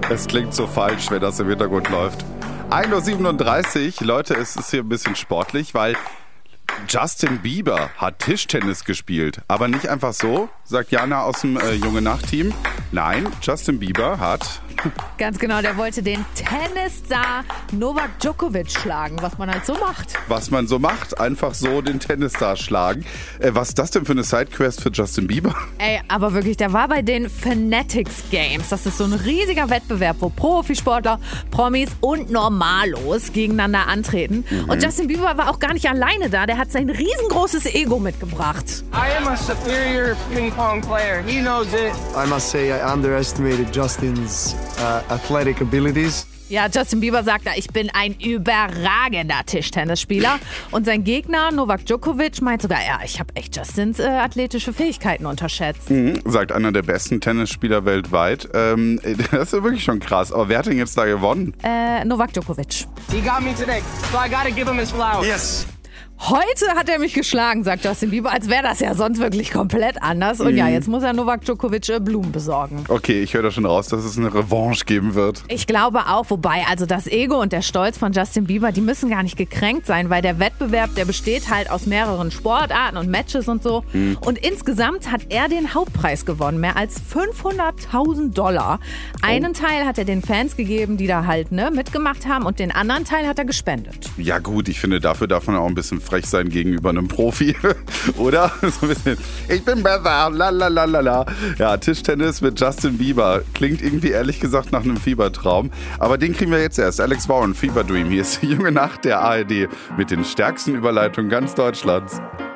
Es klingt so falsch, wenn das im Hintergrund läuft. 1:37 Uhr. Leute, es ist hier ein bisschen sportlich, weil Justin Bieber hat Tischtennis gespielt. Aber nicht einfach so, sagt Jana aus dem Junge Nacht-Team. Nein, Justin Bieber hat... Ganz genau, der wollte den Tennisstar Novak Djokovic schlagen, was man halt so macht. Was man so macht, einfach so den Tennisstar schlagen. Was ist das denn für eine Sidequest für Justin Bieber? Ey, aber wirklich, der war bei den Fanatics Games. Das ist so ein riesiger Wettbewerb, wo Profisportler, Promis und Normalos gegeneinander antreten. Und Justin Bieber war auch gar nicht alleine da. Der hat sein riesengroßes Ego mitgebracht. I am a superior ping pong player. He knows it. I must say I underestimated Justin's athletic abilities. Ja, Justin Bieber sagt da, ich bin ein überragender Tischtennisspieler. Und sein Gegner, Novak Djokovic, meint sogar, ja, ich habe echt Justins athletische Fähigkeiten unterschätzt. Sagt einer der besten Tennisspieler weltweit. Das ist ja wirklich schon krass. Aber wer hat denn jetzt da gewonnen? Novak Djokovic. He got me today, so I gotta give him his flowers. Yes. Heute hat er mich geschlagen, sagt Justin Bieber, als wäre das ja sonst wirklich komplett anders. Und ja, jetzt muss er Novak Djokovic Blumen besorgen. Okay, ich höre da schon raus, dass es eine Revanche geben wird. Ich glaube auch, wobei, also das Ego und der Stolz von Justin Bieber, die müssen gar nicht gekränkt sein, weil der Wettbewerb, der besteht halt aus mehreren Sportarten und Matches und so. Und insgesamt hat er den Hauptpreis gewonnen, mehr als $500.000. Einen Teil hat er den Fans gegeben, die da halt mitgemacht haben, und den anderen Teil hat er gespendet. Ja gut, ich finde, dafür darf man auch ein bisschen frech sein gegenüber einem Profi, oder? So ein bisschen, ich bin besser, la. Ja, Tischtennis mit Justin Bieber. Klingt irgendwie ehrlich gesagt nach einem Fiebertraum. Aber den kriegen wir jetzt erst. Alex Warren, Fever Dream. Hier ist die Junge Nacht der ARD mit den stärksten Überleitungen ganz Deutschlands.